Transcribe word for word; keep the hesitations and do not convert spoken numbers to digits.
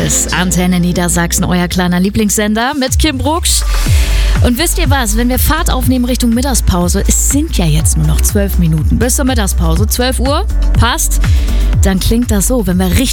ist Antenne Niedersachsen, euer kleiner Lieblingssender mit Kim Brugsch. Und wisst ihr was, wenn wir Fahrt aufnehmen Richtung Mittagspause, es sind ja jetzt nur noch zwölf Minuten bis zur Mittagspause, zwölf Uhr, passt, dann klingt das so, wenn wir richtig